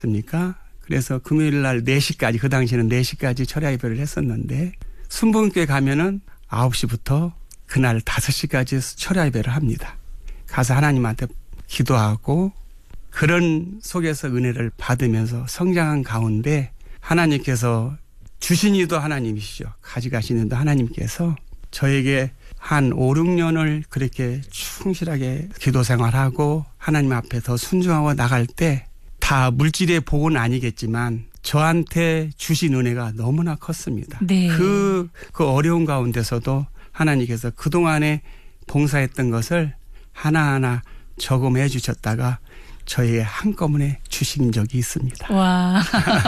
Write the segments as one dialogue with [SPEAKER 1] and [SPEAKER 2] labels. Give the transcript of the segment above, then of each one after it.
[SPEAKER 1] 습니까? 그래서 금요일 날 4시까지, 그 당시에는 4시까지 철야 예배를 했었는데, 순복음교회 가면은 9시부터 그날 5시까지 철야 예배를 합니다. 가서 하나님한테 기도하고 그런 속에서 은혜를 받으면서 성장한 가운데 하나님께서 주신 이도 하나님이시죠. 가져가시는 이도 하나님께서 저에게 한 5, 6년을 그렇게 충실하게 기도 생활하고 하나님 앞에 더 순종하고 나갈 때 다 물질의 복은 아니겠지만 저한테 주신 은혜가 너무나 컸습니다.
[SPEAKER 2] 네.
[SPEAKER 1] 그 어려운 가운데서도 하나님께서 그동안에 봉사했던 것을 하나하나 저금해 주셨다가 저에게 한꺼번에 주신 적이 있습니다.
[SPEAKER 2] 와.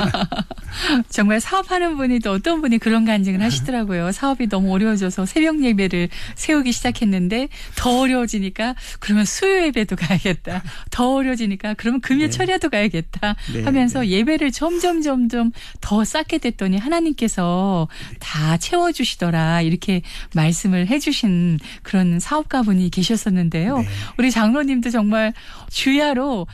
[SPEAKER 2] 정말 사업하는 분이 또 어떤 분이 그런 간증을 하시더라고요. 사업이 너무 어려워져서 새벽 예배를 세우기 시작했는데 더 어려워지니까 그러면 수요 예배도 가야겠다. 더 어려워지니까 그러면 금요 철야도 가야겠다 하면서 예배를 점점 더 쌓게 됐더니 하나님께서 다 채워주시더라. 이렇게 말씀을 해주신 그런 사업가분이 계셨었는데요.
[SPEAKER 1] 네.
[SPEAKER 2] 우리 장로님도 정말 주야로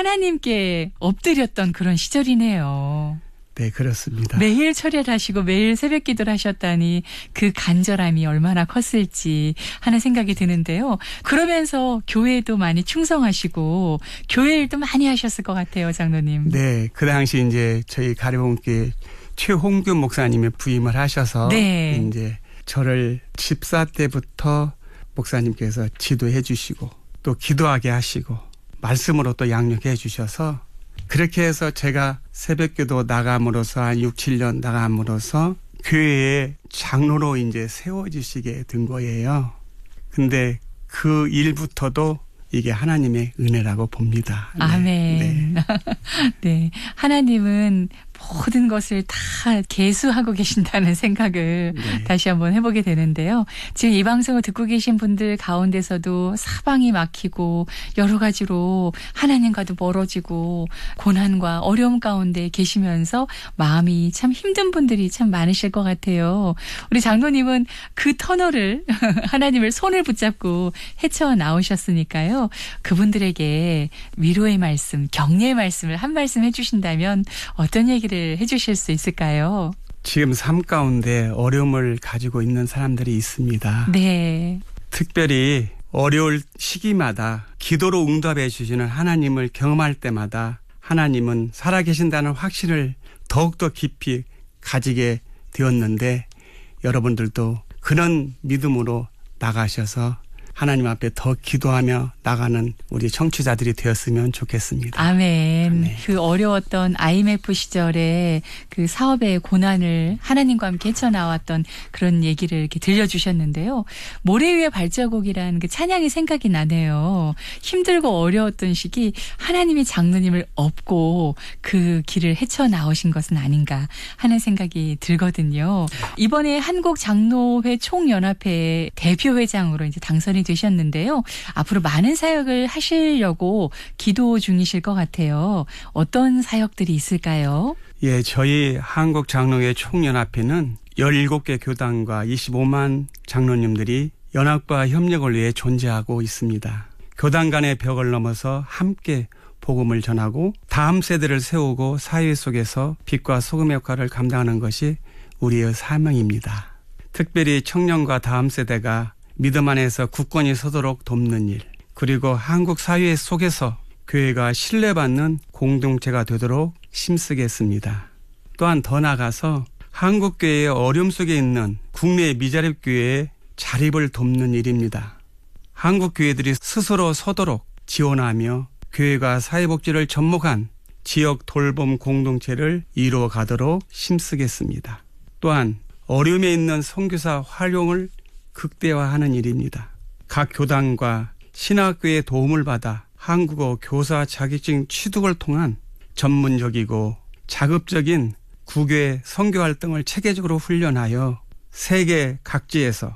[SPEAKER 2] 하나님께 엎드렸던 그런 시절이네요.
[SPEAKER 1] 네, 그렇습니다.
[SPEAKER 2] 매일 철야를 하시고 매일 새벽 기도를 하셨다니 그 간절함이 얼마나 컸을지 하는 생각이 드는데요. 그러면서 교회에도 많이 충성하시고 교회 일도 많이 하셨을 것 같아요, 장로님.
[SPEAKER 1] 네, 그 당시 이제 저희 가리봉교회 최홍균 목사님이 부임을 하셔서
[SPEAKER 2] 네.
[SPEAKER 1] 이제 저를 집사 때부터 목사님께서 지도해 주시고 또 기도하게 하시고 말씀으로 또 양육해 주셔서 그렇게 해서 제가 새벽기도 나감으로써 한 6, 7년 나감으로써 교회의 장로로 이제 세워지시게 된 거예요. 근데 그 일부터도 이게 하나님의 은혜라고 봅니다. 네.
[SPEAKER 2] 아멘.
[SPEAKER 1] 네.
[SPEAKER 2] 네. 하나님은 모든 것을 다 계수하고 계신다는 생각을 다시 한번 해보게 되는데요. 지금 이 방송을 듣고 계신 분들 가운데서도 사방이 막히고 여러 가지로 하나님과도 멀어지고 고난과 어려움 가운데 계시면서 마음이 참 힘든 분들이 참 많으실 것 같아요. 우리 장로님은 그 터널을 하나님을 손을 붙잡고 헤쳐나오셨으니까요. 그분들에게 위로의 말씀, 격려의 말씀을 한 말씀 해주신다면 어떤 얘기를 해주실 수 있을까요?
[SPEAKER 1] 지금 삶 가운데 어려움을 가지고 있는 사람들이 있습니다.
[SPEAKER 2] 네.
[SPEAKER 1] 특별히 어려울 시기마다 기도로 응답해 주시는 하나님을 경험할 때마다 하나님은 살아계신다는 확신을 더욱더 깊이 가지게 되었는데 여러분들도 그런 믿음으로 나가셔서 하나님 앞에 더 기도하며 나가는 우리 청취자들이 되었으면 좋겠습니다.
[SPEAKER 2] 아멘.
[SPEAKER 1] 아멘.
[SPEAKER 2] 그 어려웠던 IMF 시절에 그 사업의 고난을 하나님과 함께 헤쳐나왔던 그런 얘기를 이렇게 들려주셨는데요. 모래 위의 발자국이라는 그 찬양이 생각이 나네요. 힘들고 어려웠던 시기 하나님이 장로님을 업고 그 길을 헤쳐나오신 것은 아닌가 하는 생각이 들거든요. 이번에 한국장로회 총연합회 대표회장으로 이제 당선이 되셨는데요. 앞으로 많은 사역을 하시려고 기도 중이실 것 같아요. 어떤 사역들이 있을까요?
[SPEAKER 1] 예, 저희 한국장로회 총연합회는 17개 교단과 25만 장로님들이 연합과 협력을 위해 존재하고 있습니다. 교단 간의 벽을 넘어서 함께 복음을 전하고 다음 세대를 세우고 사회 속에서 빛과 소금의 역할을 감당하는 것이 우리의 사명입니다. 특별히 청년과 다음 세대가 믿음 안에서 굳건히 서도록 돕는 일, 그리고 한국 사회 속에서 교회가 신뢰받는 공동체가 되도록 힘쓰겠습니다. 또한 더 나아가서 한국교회의 어려움 속에 있는 국내 미자립 교회의 자립을 돕는 일입니다. 한국교회들이 스스로 서도록 지원하며 교회가 사회복지를 접목한 지역 돌봄 공동체를 이루어 가도록 힘쓰겠습니다. 또한 어려움에 있는 선교사 활용을 극대화하는 일입니다. 각 교단과 신학교의 도움을 받아 한국어 교사 자격증 취득을 통한 전문적이고 자급적인 국외 선교 활동을 체계적으로 훈련하여 세계 각지에서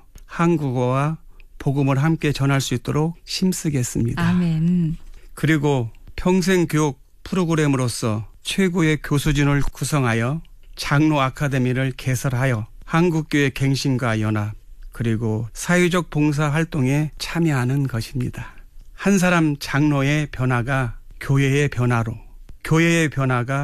[SPEAKER 1] 한국어와 복음을 함께 전할 수 있도록 힘쓰겠습니다.
[SPEAKER 2] 아멘.
[SPEAKER 1] 그리고 평생교육 프로그램으로서 최고의 교수진을 구성하여 장로 아카데미를 개설하여 한국교회 갱신과 연합 그리고 사회적 봉사 활동에 참여하는 것입니다. 한 사람 장로의 변화가 교회의 변화로, 교회의 변화가